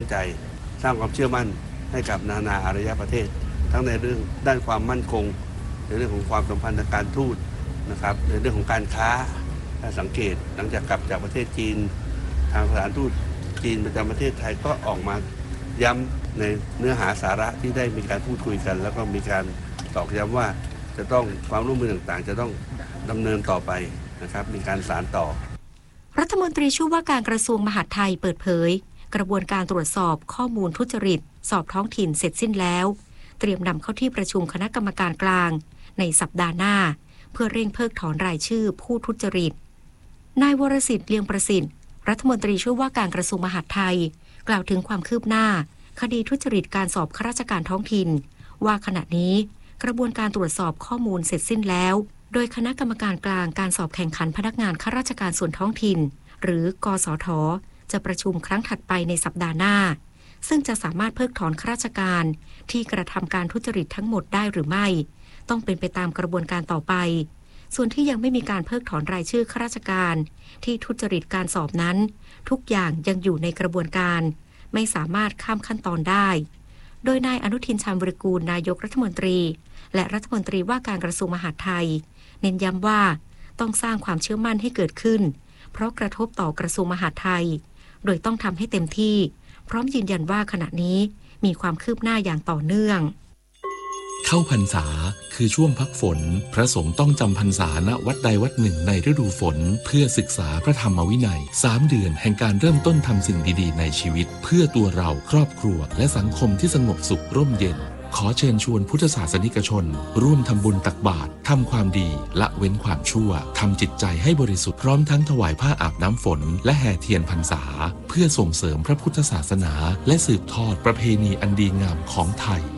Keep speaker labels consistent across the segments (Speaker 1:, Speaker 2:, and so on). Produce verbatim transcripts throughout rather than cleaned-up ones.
Speaker 1: ใจสร้างความเชื่อมั่นให้กับนานาอารยประเทศทั้งในเรื่องด้านความมั่นคงในเรื่องของความสัมพันธ์ทางการทูตนะครับในเรื่องของการค้าถ้าสังเกตหลังจากกลับจากประเทศจีนทางสถานทูตจีนประจำประเทศไทยก็ออกมาย้ำในเนื้อหาสาระที่ได้มีการพูดคุยกันแล้วก็มีการตอกย้ำว่าจะต้องความร่วมมือต่างๆจะต้องดำเนินต่อไปนะครับมีการสานต่อ
Speaker 2: รัฐมนตรีช่วยว่าการกระทรวงมหาดไทยเปิดเผยกระบวนการตรวจสอบข้อมูลทุจริตสอบท้องถิ่นเสร็จสิ้นแล้วเตรียมนำเข้าที่ประชุมคณะกรรมการกลางในสัปดาห์หน้าเพื่อเร่งเพิกถอนรายชื่อผู้ทุจริตนายวรสิทธิ์เลียงประสิทธิ์รัฐมนตรีช่วยว่าการกระทรวงมหาดไทยกล่าวถึงความคืบหน้าคดีทุจริตการสอบข้าราชการท้องถิ่นว่าขณะนี้กระบวนการตรวจสอบข้อมูลเสร็จสิ้นแล้วโดยคณะกรรมการกลางการสอบแข่งขันพนักงานข้าราชการส่วนท้องถิ่นหรือกสท.จะประชุมครั้งถัดไปในสัปดาห์หน้าซึ่งจะสามารถเพิกถอนข้าราชการที่กระทำการทุจริตทั้งหมดได้หรือไม่ต้องเป็นไปตามกระบวนการต่อไปส่วนที่ยังไม่มีการเพิกถอนรายชื่อข้าราชการที่ทุจริตการสอบนั้นทุกอย่างยังอยู่ในกระบวนการไม่สามารถข้ามขั้นตอนได้โดยนายอนุทินชาญวิรากูลนายกรัฐมนตรีและรัฐมนตรีว่าการกระทรวงมหาดไทยเน้นย้ำว่าต้องสร้างความเชื่อมั่นให้เกิดขึ้นเพราะกระทบต่อกระทรวงมหาดไทยโดยต้องทำให้เต็มที่พร้อมยืนยันว่าขณะนี้มีความคืบหน้าอย่างต่อเนื่อง
Speaker 3: เข้าพรรษาคือช่วงพักฝนพระสงฆ์ต้องจำพรรษาณวัดใดวัดหนึ่งในฤดูฝนเพื่อศึกษาพระธรรมวินัยสามเดือนแห่งการเริ่มต้นทำสิ่งดีๆในชีวิตเพื่อตัวเราครอบครัวและสังคมที่สงบสุขร่มเย็นขอเชิญชวนพุทธศาสนิกชนร่วมทำบุญตักบาตรทำความดีละเว้นความชั่วทำจิตใจให้บริสุทธิ์พร้อมทั้งถวายผ้าอาบน้ำฝนและแห่เทียนพรรษาเพื่อส่งเสริมพระพุทธศาสนาและสืบทอดประเพณีอันดีงามของไทย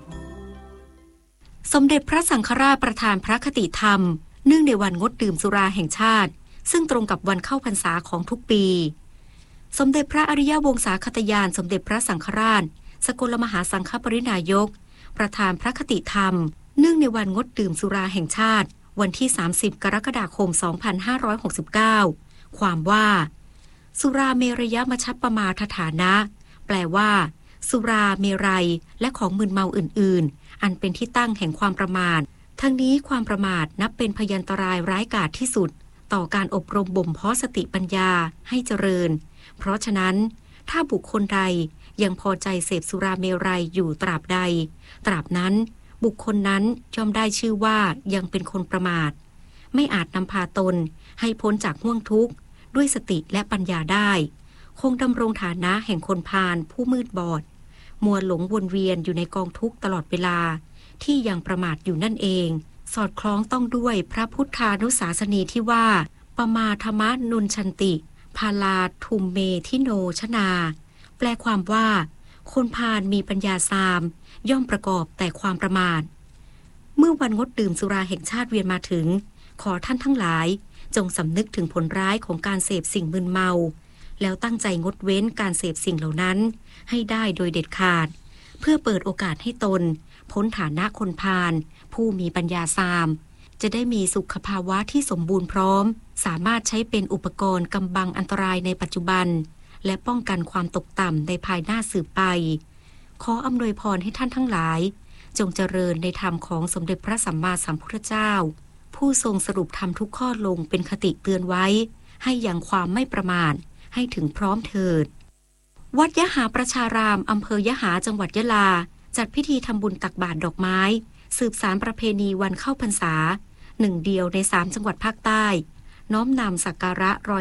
Speaker 2: สมเด็จพระสังฆราชประธานพระคติธรรมเนื่องในวันงดดื่มสุราแห่งชาติซึ่งตรงกับวันเข้าพรรษาของทุกปีสมเด็จพระอริยวงศาคตญาณสมเด็จพระสังฆราชสกลมหาสังฆปรินายกประธานพระคติธรรมเนื่องในวันงดดื่มสุราแห่งชาติวันที่สามสิบกรกฎาคมสองพันห้าร้อยหกสิบเก้าความว่าสุราเมรยมัชฌัปปมาทฐานะแปลว่าสุราเมรัยและของมึนเมาอื่นๆอันเป็นที่ตั้งแห่งความประมาททั้งนี้ความประมาทนับเป็นพยันตรายร้ายกาจที่สุดต่อการอบรมบ่มเพาะสติปัญญาให้เจริญเพราะฉะนั้นถ้าบุคคลใดยังพอใจเสพสุราเมรัยอยู่ตราบใดตราบนั้นบุคคลนั้นย่อมได้ชื่อว่ายังเป็นคนประมาทไม่อาจนำพาตนให้พ้นจากห่วงทุกข์ด้วยสติและปัญญาได้คงดำรงฐานะแห่งคนพาลผู้มืดบอดมัวหลงวนเวียนอยู่ในกองทุกข์ตลอดเวลาที่ยังประมาทอยู่นั่นเองสอดคล้องต้องด้วยพระพุทธานุสาสนีที่ว่าปมาธรรมนุนชันติพาลาทุมเมทิโนชนาแปลความว่าคนพาลมีปัญญาซามย่อมประกอบแต่ความประมาทเมื่อวันงดดื่มสุราแห่งชาติเวียนมาถึงขอท่านทั้งหลายจงสำนึกถึงผลร้ายของการเสพสิ่งมึนเมาแล้วตั้งใจงดเว้นการเสพสิ่งเหล่านั้นให้ได้โดยเด็ดขาดเพื่อเปิดโอกาสให้ตนพ้นฐานะคนพาลผู้มีปัญญาซามจะได้มีสุขภาวะที่สมบูรณ์พร้อมสามารถใช้เป็นอุปกรณ์กำบังอันตรายในปัจจุบันและป้องกันความตกต่ำในภายหน้าสืบไปขออำนวยพรให้ท่านทั้งหลายจงเจริญในธรรมของสมเด็จพระสัมมาสัมพุทธเจ้าผู้ทรงสรุปธรรมทุกข้อลงเป็นคติเตือนไว้ให้อย่างความไม่ประมาทให้ถึงพร้อมเถิดวัดยะหาประชารามอำเภอยะหาจังหวัดยะลาจัดพิธีทำบุญตักบาตรดอกไม้สืบสานประเพณีวันเข้าพรรษาหนึ่งเดียวในสามจังหวัดภาคใต้น้อมนำสักการะรอย